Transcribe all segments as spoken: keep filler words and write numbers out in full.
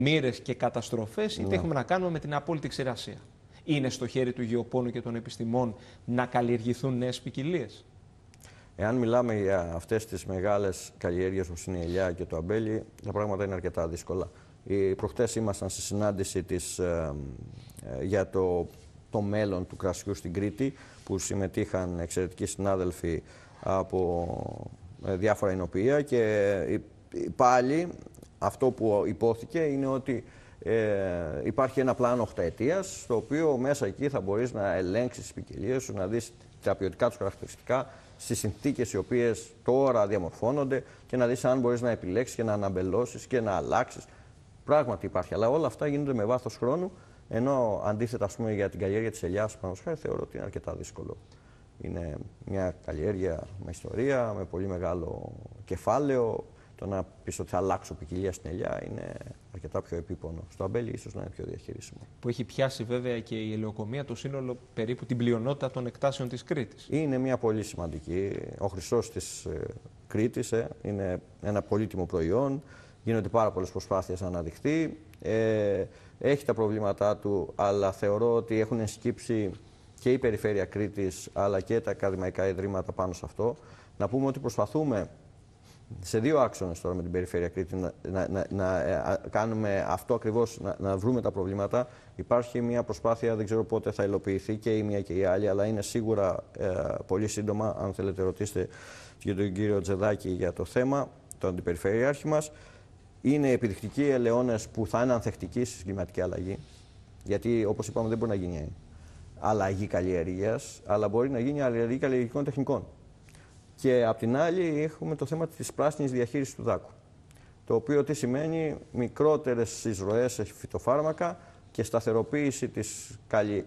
μοίρες και καταστροφές, είτε Ναι. έχουμε να κάνουμε με την απόλυτη ξηρασία. Είναι στο χέρι του γεωπόνου και των επιστημών να καλλιεργηθούν νέες ποικιλίες. Εάν μιλάμε για αυτές τις μεγάλες καλλιέργειες όπως είναι η ελιά και το αμπέλι, τα πράγματα είναι αρκετά δύσκολα. Προχτές ήμασταν στη συνάντηση της, ε, ε, για το, το μέλλον του κρασιού στην Κρήτη, που συμμετείχαν εξαιρετικοί συνάδελφοι από ε, διάφορα εινοποιεία και ε, πάλι αυτό που υπόθηκε είναι ότι ε, υπάρχει ένα πλάνο οχταετίας, στο οποίο μέσα εκεί θα μπορείς να ελέγξεις τις ποικιλίες σου, να δεις τα ποιοτικά τους χαρακτηριστικά, στις συνθήκες οι οποίες τώρα διαμορφώνονται και να δεις αν μπορείς να επιλέξεις και να αναμπελώσεις και να αλλάξεις. Πράγματι υπάρχει, αλλά όλα αυτά γίνονται με βάθος χρόνου, ενώ αντίθετα ας πούμε, για την καλλιέργεια της ελιάς, θεωρώ ότι είναι αρκετά δύσκολο. Είναι μια καλλιέργεια με ιστορία, με πολύ μεγάλο κεφάλαιο. Το να πεις ότι θα αλλάξω ποικιλία στην ελιά είναι αρκετά πιο επίπονο. Στο αμπέλι ίσως να είναι πιο διαχειρίσιμο. Που έχει πιάσει βέβαια και η ελαιοκομεία το σύνολο περίπου την πλειονότητα των εκτάσεων της Κρήτης. Είναι μια πολύ σημαντική. Ο χρυσός της ε, Κρήτης ε, είναι ένα πολύτιμο προϊόν. Γίνονται πάρα πολλές προσπάθειες να αναδειχθεί. Ε, έχει τα προβλήματά του, αλλά θεωρώ ότι έχουν ενσκύψει και η Περιφέρεια Κρήτης, αλλά και τα ακαδημαϊκά ιδρύματα πάνω σε αυτό. Να πούμε ότι προσπαθούμε σε δύο άξονες τώρα με την Περιφέρεια Κρήτη να, να, να, να κάνουμε αυτό ακριβώς, να, να βρούμε τα προβλήματα. Υπάρχει μια προσπάθεια, δεν ξέρω πότε θα υλοποιηθεί και η μία και η άλλη, αλλά είναι σίγουρα ε, πολύ σύντομα. Αν θέλετε ρωτήστε και τον κύριο Τζεδάκη για το θέμα, τον αντιπεριφερειάρχη μας. Είναι επιδεικτικοί ελαιώνες που θα είναι ανθεκτικοί στη κλιματική αλλαγή, γιατί όπως είπαμε δεν μπορεί να γίνει αλλαγή καλλιέργειας, αλλά μπορεί να γίνει αλλαγή καλλιεργικών τεχνικών. Και απ' την άλλη έχουμε το θέμα της πράσινης διαχείρισης του δάκου, το οποίο τι σημαίνει μικρότερες εισρωές σε φυτοφάρμακα και σταθεροποίηση της, καλλι...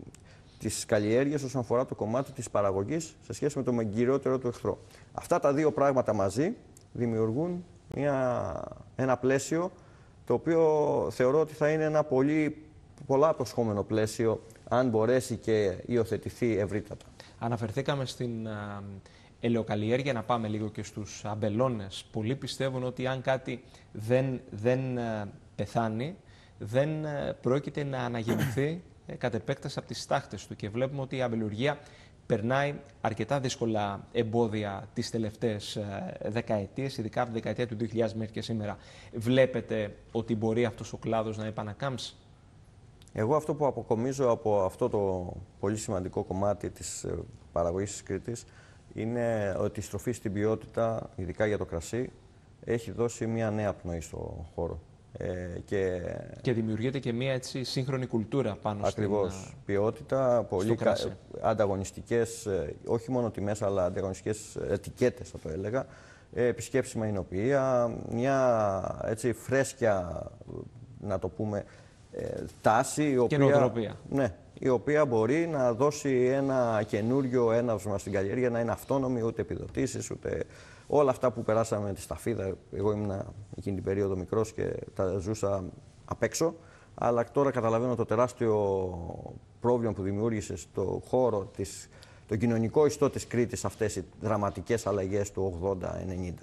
της καλλιέργειας όσον αφορά το κομμάτι της παραγωγής σε σχέση με το μεγκυριότερο του εχθρό. Αυτά τα δύο πράγματα μαζί δημιουργούν μια... ένα πλαίσιο το οποίο θεωρώ ότι θα είναι ένα πολύ πολλά προσχόμενο πλαίσιο αν μπορέσει και υιοθετηθεί ευρύτατα. Αναφερθήκαμε στην ελαιοκαλλιέργεια, να πάμε λίγο και στους αμπελώνες. Πολλοί πιστεύουν ότι αν κάτι δεν, δεν πεθάνει, δεν πρόκειται να αναγεννηθεί κατ' επέκταση από τις στάχτες του. Και βλέπουμε ότι η αμπελουργία περνάει αρκετά δύσκολα εμπόδια τις τελευταίες δεκαετίες, ειδικά από τη δεκαετία του δύο χιλιάδες μέχρι και σήμερα. Βλέπετε ότι μπορεί αυτός ο κλάδος να επανακάμψει? Εγώ αυτό που αποκομίζω από αυτό το πολύ σημαντικό κομμάτι της παραγωγής της Κρήτης είναι ότι η στροφή στην ποιότητα, ειδικά για το κρασί, έχει δώσει μια νέα πνοή στο χώρο. Ε, και... και δημιουργείται και μια έτσι σύγχρονη κουλτούρα πάνω Ακριβώς. Στην, ποιότητα, πολύ κα... ανταγωνιστικές, όχι μόνο τιμές, αλλά ανταγωνιστικές ετικέτες, θα το έλεγα. Ε, επισκέψιμα εινοποιεία, μια έτσι φρέσκια, να το πούμε, ε, τάση, η οποία, και νοοτροπία. Ναι, η οποία μπορεί να δώσει ένα καινούριο έναυσμα στην καλλιέργεια, να είναι αυτόνομη, ούτε επιδοτήσεις, ούτε όλα αυτά που περάσαμε τη σταφίδα. Εγώ ήμουν εκείνη την περίοδο μικρός και τα ζούσα απ' έξω, αλλά τώρα καταλαβαίνω το τεράστιο πρόβλημα που δημιούργησε στο χώρο, της, το κοινωνικό ιστό της Κρήτης, αυτές οι δραματικές αλλαγές του ογδόντα ενενήντα.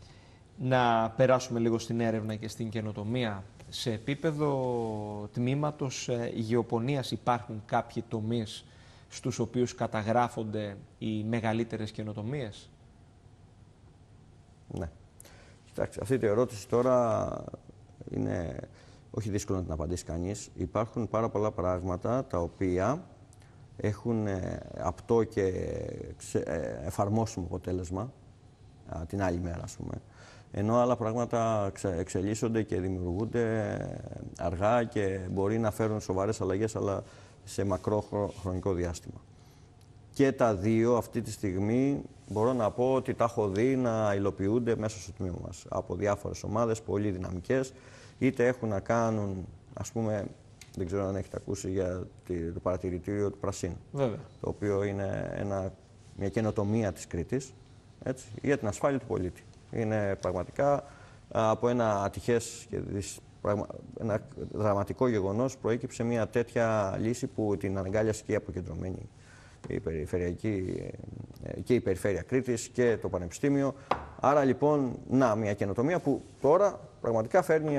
Να περάσουμε λίγο στην έρευνα και στην καινοτομία. Σε επίπεδο τμήματος γεωπονίας υπάρχουν κάποιοι τομείς στους οποίους καταγράφονται οι μεγαλύτερες καινοτομίες? Ναι. Κοιτάξτε, αυτή η ερώτηση τώρα είναι όχι δύσκολο να την απαντήσει κανείς. Υπάρχουν πάρα πολλά πράγματα τα οποία έχουν απτό και εφαρμόσιμο αποτέλεσμα την άλλη μέρα, ας πούμε. Ενώ άλλα πράγματα εξελίσσονται και δημιουργούνται αργά και μπορεί να φέρουν σοβαρές αλλαγές, αλλά σε μακρό χρονικό διάστημα. Και τα δύο αυτή τη στιγμή μπορώ να πω ότι τα έχω δει να υλοποιούνται μέσα στο τμήμα μας από διάφορες ομάδες, πολύ δυναμικές, είτε έχουν να κάνουν, ας πούμε, δεν ξέρω αν έχετε ακούσει για το παρατηρητήριο του Πρασίνου. Βέβαια. Το οποίο είναι ένα, μια καινοτομία της Κρήτης, έτσι, για την ασφάλεια του πολίτη. Είναι πραγματικά από ένα ατυχές και ένα δραματικό γεγονός προέκυψε μια τέτοια λύση που την αγκάλιασε και η αποκεντρωμένη η περιφερειακή, και η Περιφέρεια Κρήτης και το Πανεπιστήμιο. Άρα λοιπόν, να, μια καινοτομία που τώρα πραγματικά φέρνει